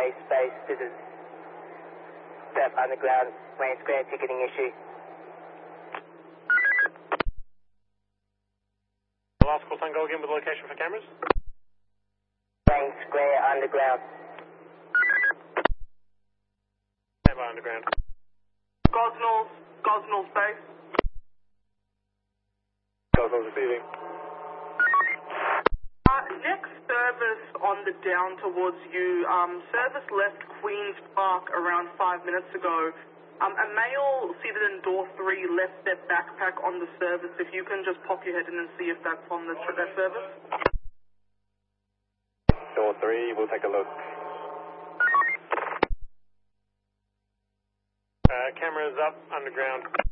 space, this is Step Underground, Wayne Square ticketing issue. Last call, go again with location for cameras. Wayne Square Underground. Standby Underground. Gosnell space. Gosnell receiving. Next service on the down towards you, service left Queen's Park around 5 minutes ago. A male seated in door 3 left their backpack on the service. If you can just pop your head in and see if that's on that service. Door 3, we'll take a look. Cameras up, underground.